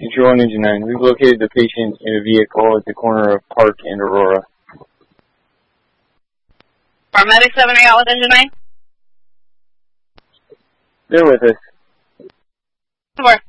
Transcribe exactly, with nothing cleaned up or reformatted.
Control on Engine nine. We've located the patient in a vehicle at the corner of Park and Aurora. Paramedic seven eight out with Engine nine? They're with us. Over.